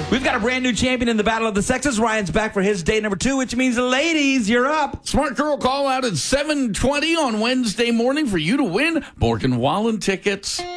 We've got a brand new champion in the Battle of the Sexes. Ryan's back for his day number 2, which means, ladies, you're up. Smart Girl call out at 7:20 on Wednesday morning for you to win Bork and Wallen tickets.